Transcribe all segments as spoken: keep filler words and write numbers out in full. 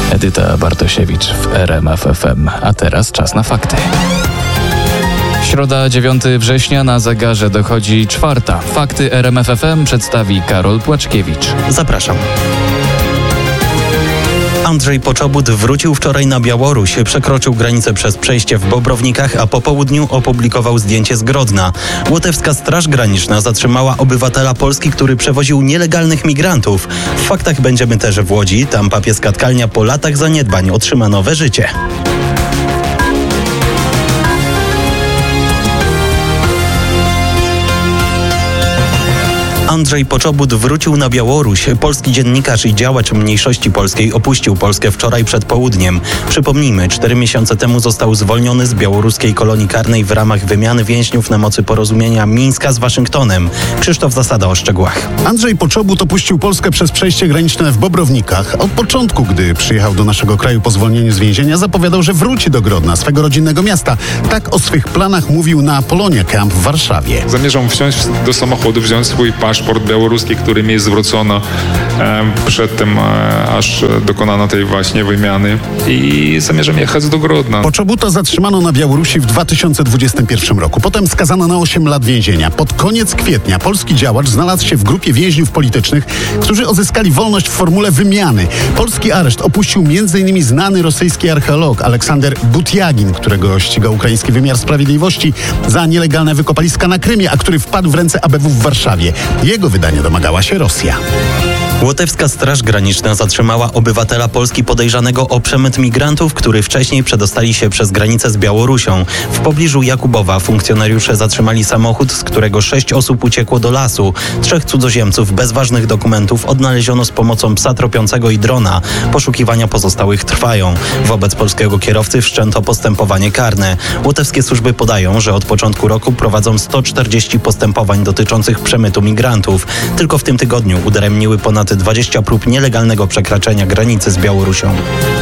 Edyta Bartosiewicz w R M F F M. A teraz czas na fakty. Środa, dziewiątego września, na zegarze dochodzi czwarta. Fakty R M F F M przedstawi Karol Płaczkiewicz. Zapraszam. Andrzej Poczobut wrócił wczoraj na Białoruś, przekroczył granicę przez przejście w Bobrownikach, a po południu opublikował zdjęcie z Grodna. Łotewska Straż Graniczna zatrzymała obywatela Polski, który przewoził nielegalnych migrantów. W faktach będziemy też w Łodzi. Tam papieska tkalnia po latach zaniedbań otrzyma nowe życie. Andrzej Poczobut wrócił na Białoruś. Polski dziennikarz i działacz mniejszości polskiej opuścił Polskę wczoraj przed południem. Przypomnijmy, cztery miesiące temu został zwolniony z białoruskiej kolonii karnej w ramach wymiany więźniów na mocy porozumienia Mińska z Waszyngtonem. Krzysztof Zasada o szczegółach. Andrzej Poczobut opuścił Polskę przez przejście graniczne w Bobrownikach. Od początku, gdy przyjechał do naszego kraju po zwolnieniu z więzienia, zapowiadał, że wróci do Grodna, swego rodzinnego miasta. Tak o swych planach mówił na Polonia Camp w Warszawie. Zamierzam wsiąść do samochodu, wziąć swój paszport białoruski, który mi zwrócono e, przed tym, e, aż dokonano tej właśnie wymiany, i zamierzam jechać do Grodna. Poczobuta zatrzymano na Białorusi w dwa tysiące dwudziestym pierwszym roku. Potem skazano na osiem lat więzienia. Pod koniec kwietnia polski działacz znalazł się w grupie więźniów politycznych, którzy odzyskali wolność w formule wymiany. Polski areszt opuścił między innymi znany rosyjski archeolog Aleksander Butiagin, którego ścigał ukraiński wymiar sprawiedliwości za nielegalne wykopaliska na Krymie, a który wpadł w ręce A B W w Warszawie. Jego wydania domagała się Rosja. Łotewska Straż Graniczna zatrzymała obywatela Polski podejrzanego o przemyt migrantów, który wcześniej przedostali się przez granicę z Białorusią. W pobliżu Jakubowa funkcjonariusze zatrzymali samochód, z którego sześć osób uciekło do lasu. Trzech cudzoziemców bez ważnych dokumentów odnaleziono z pomocą psa tropiącego i drona. Poszukiwania pozostałych trwają. Wobec polskiego kierowcy wszczęto postępowanie karne. Łotewskie służby podają, że od początku roku prowadzą sto czterdzieści postępowań dotyczących przemytu migrantów. Tylko w tym tygodniu udaremniły ponad dwadzieścia prób nielegalnego przekraczania granicy z Białorusią.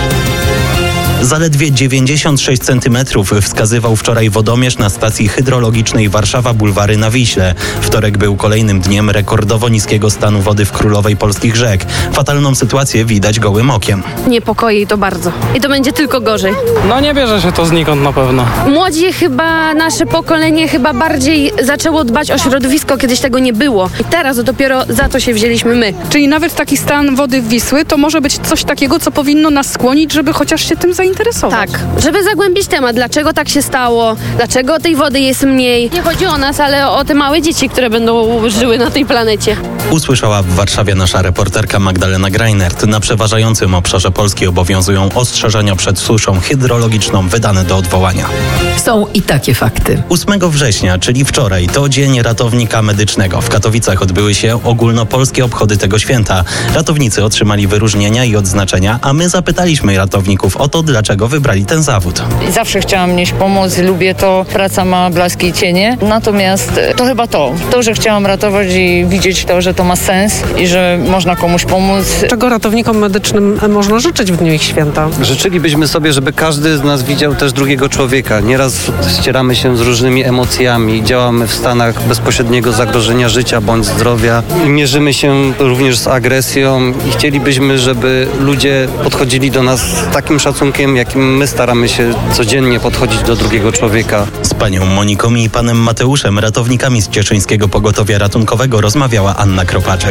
Zaledwie dziewięćdziesiąt sześć centymetrów wskazywał wczoraj wodomierz na stacji hydrologicznej Warszawa Bulwary na Wiśle. Wtorek był kolejnym dniem rekordowo niskiego stanu wody w królowej polskich rzek. Fatalną sytuację widać gołym okiem. Niepokoi to bardzo. I to będzie tylko gorzej. No nie bierze się to znikąd na pewno. Młodzi chyba, nasze pokolenie chyba bardziej zaczęło dbać o środowisko, kiedyś tego nie było. I teraz dopiero za to się wzięliśmy my. Czyli nawet taki stan wody Wisły to może być coś takiego, co powinno nas skłonić, żeby chociaż się tym zainteresować. Tak, żeby zagłębić temat, dlaczego tak się stało, dlaczego tej wody jest mniej. Nie chodzi o nas, ale o te małe dzieci, które będą żyły na tej planecie. Usłyszała w Warszawie nasza reporterka Magdalena Greinert. Na przeważającym obszarze Polski obowiązują ostrzeżenia przed suszą hydrologiczną wydane do odwołania. Są i takie fakty. ósmego września, czyli wczoraj, to Dzień Ratownika Medycznego. W Katowicach odbyły się ogólnopolskie obchody tego święta. Ratownicy otrzymali wyróżnienia i odznaczenia, a my zapytaliśmy ratowników o to, dlaczego wybrali ten zawód. Zawsze chciałam nieść pomoc, lubię to, praca ma blaski i cienie, natomiast to chyba to, to, że chciałam ratować i widzieć to, że to ma sens i że można komuś pomóc. Czego ratownikom medycznym można życzyć w dniu ich święta? Życzylibyśmy sobie, żeby każdy z nas widział też drugiego człowieka. Nieraz ścieramy się z różnymi emocjami, działamy w stanach bezpośredniego zagrożenia życia bądź zdrowia i mierzymy się również z agresją i chcielibyśmy, żeby ludzie podchodzili do nas z takim szacunkiem, jakim my staramy się codziennie podchodzić do drugiego człowieka. Z panią Moniką i panem Mateuszem, ratownikami z Cieszyńskiego Pogotowia Ratunkowego, rozmawiała Anna Kropaczek.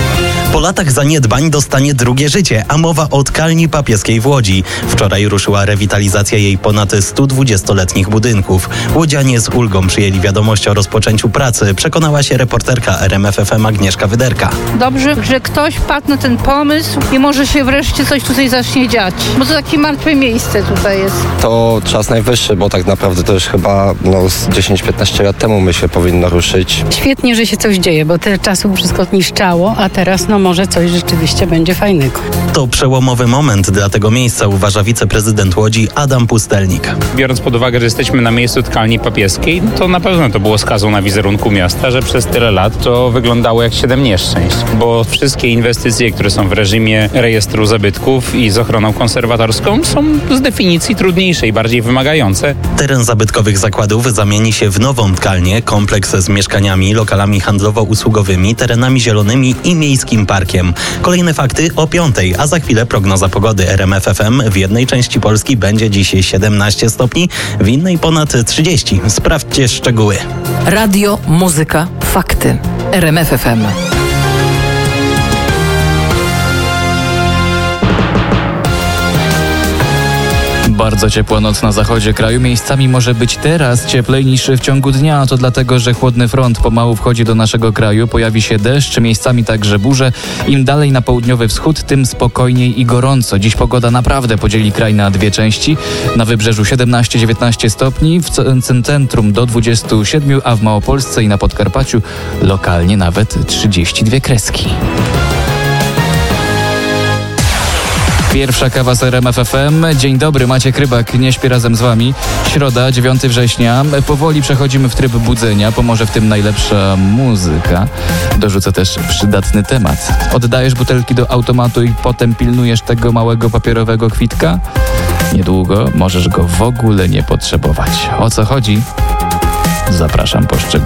Po latach zaniedbań dostanie drugie życie, a mowa o tkalni papieskiej w Łodzi. Wczoraj ruszyła rewitalizacja jej ponad stu dwudziestoletnich budynków. Łodzianie z ulgą przyjęli wiadomość o rozpoczęciu pracy, przekonała się reporterka R M F F M Agnieszka Wyderka. Dobrze, że ktoś wpadł na ten pomysł i może się wreszcie coś tutaj zacznie dziać, bo to takie martwe miejsce tutaj jest. To czas najwyższy, bo tak naprawdę to już chyba no, z dziesięć piętnaście lat temu myślę powinno ruszyć. Świetnie, że się coś dzieje, bo tyle czasu wszystko niszczało, a teraz no może coś rzeczywiście będzie fajnego. To przełomowy moment dla tego miejsca, uważa wiceprezydent Łodzi Adam Pustelnik. Biorąc pod uwagę, że jesteśmy na miejscu tkalni papieskiej, to na pewno to było skazą na wizerunku miasta, że przez tyle lat to wyglądało jak siedem nieszczęść, bo wszystkie inwestycje, które są w reżimie rejestru zabytków i z ochroną konserwatorską, są z definicji trudniejsze i bardziej wymagające. Teren zabytkowych zakładów zamieni się w nową tkalnię, kompleks z mieszkaniami, lokalami handlowo-usługowymi, terenami zielonymi i miejskim parkiem. Kolejne fakty o piątej, a za chwilę prognoza pogody R M F F M. W jednej części Polski będzie dziś siedemnaście stopni, w innej ponad trzydzieści. Sprawdźcie szczegóły. Radio, muzyka, fakty. R M F F M. Bardzo ciepła noc na zachodzie kraju. Miejscami może być teraz cieplej niż w ciągu dnia. To dlatego, że chłodny front pomału wchodzi do naszego kraju. Pojawi się deszcz, miejscami także burze. Im dalej na południowy wschód, tym spokojniej i gorąco. Dziś pogoda naprawdę podzieli kraj na dwie części. Na wybrzeżu siedemnaście dziewiętnaście stopni, w centrum do dwudziestu siedmiu, a w Małopolsce i na Podkarpaciu lokalnie nawet trzydzieści dwie kreski. Pierwsza kawa z R M F F M. Dzień dobry, Maciek Rybak nie śpi razem z wami. Środa, dziewiątego września. Powoli przechodzimy w tryb budzenia. Pomoże w tym najlepsza muzyka. Dorzucę też przydatny temat. Oddajesz butelki do automatu i potem pilnujesz tego małego papierowego kwitka? Niedługo możesz go w ogóle nie potrzebować. O co chodzi? Zapraszam po szczegóły.